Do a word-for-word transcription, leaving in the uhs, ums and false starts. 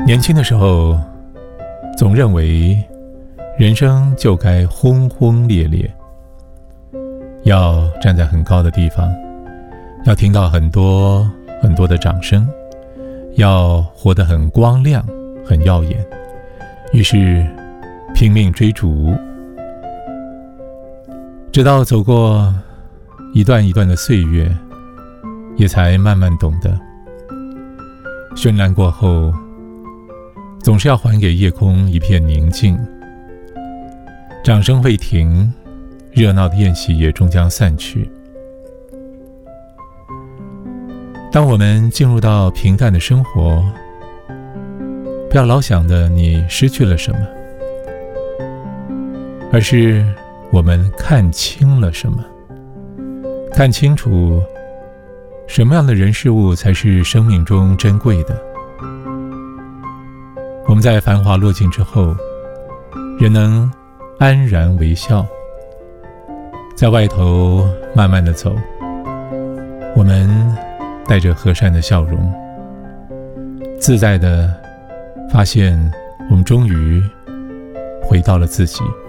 年轻的时候，总认为人生就该轰轰烈烈，要站在很高的地方，要听到很多很多的掌声，要活得很光亮很耀眼，于是拼命追逐，直到走过一段一段的岁月，也才慢慢懂得，绚烂过后总是要还给夜空一片宁静，掌声会停，热闹的宴席也终将散去。当我们进入到平淡的生活，不要老想着你失去了什么，而是我们看清了什么，看清楚什么样的人事物才是生命中珍贵的。我们在繁华落尽之后，仍能安然微笑，在外头慢慢的走，我们带着和善的笑容，自在的发现我们终于回到了自己。